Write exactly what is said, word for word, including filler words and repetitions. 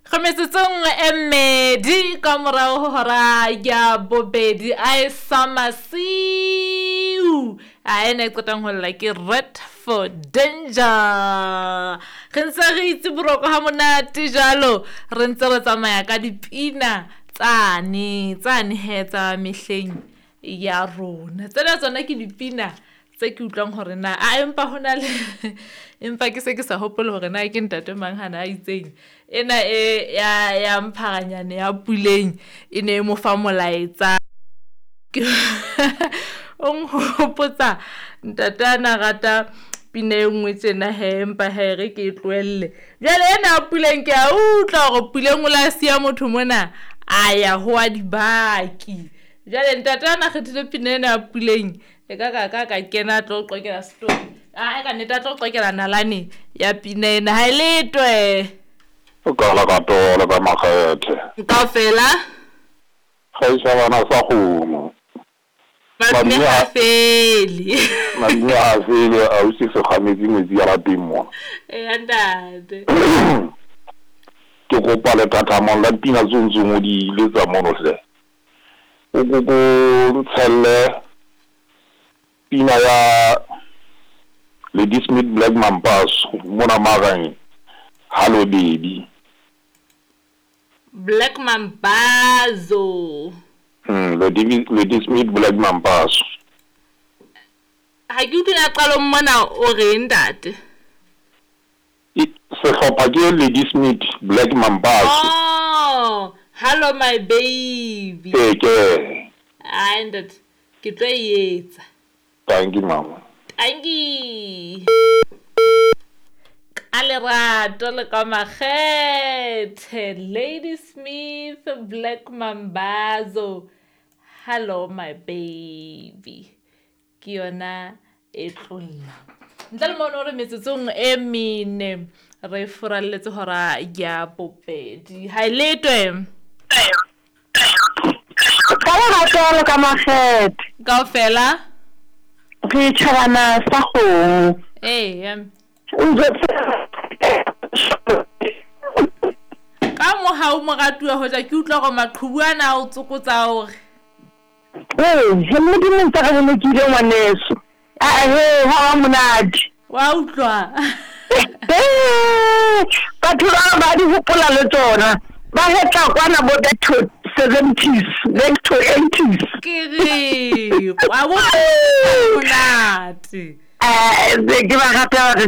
Khametsong emmedi ka morao ho hora ya bobedi I samasiu a ene qetang ho lla ke red for danger re ntse re itse boroko ha monate jalo re ntse re tsamaya ka dipina tsane tsane he tsa mehleng ya rona tsena tsona ke dipina tse ke utlwang hore na a empa hona le empa ke se ke sa hopole hore na ke ntate mang hana a itseng ena e ya ya mpharanyane ya puleng ene mo fa molaetsa o nghopotsa ntate ana rata pina e nngwe tsena he empa he re ke tloelle jale ena puleng ke a utlwa hore puleng o la sia motho mona aya ho a dibaki jale ntate ana khethile pina ena puleng e ka ka ka ka kena tlo qoqela story a ka neta tlo qoqela nalane ya pina ena ha letwe o ka la ka tola ka makgethe ka fela khaisa bana sa khumo ba me ha feli ma me ha feli a o se se khamedi metsi ya lapimo e andate ke go pala tata mo la pina zunzu mo di le tsa mono se o go go tshelle pina ya Lady Smith Black Mampas mona magane hello baby Black Mambazo hmm Lady Lady Smith Black Mampas ha ke utla qalo mona o re ntate se hlopa ke Lady Smith Black Mampas oh hello my baby ke ke and ke tlo yetsa thank you mama thank you Alerato le ka makgethe Lady Smith Black Mambazo hello my baby ke yona e tlolla ntle le mono re metsetsong e mine re furalletse hora ya bobedi ha letwe ka lerato le ka makgethe ka fela ke tshwana sa go eh ka mo ha o moratwa ho ja ke utlwa go maqhubu ana o tsokotsa hore eh he mo di ntse ga mo ke ile ngwaneso a he ha monadi wa utlwa eh batho ba ba di hopola le tsona ba hetla kwana bo the seventies next to eighties ke re wa bo monate eh ke ba gata